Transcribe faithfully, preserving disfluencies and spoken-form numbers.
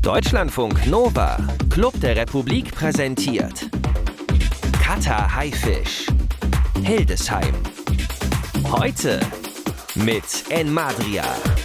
Deutschlandfunk Nova, Club der Republik präsentiert Katar Haifisch, Hildesheim. Heute mit Enmadria.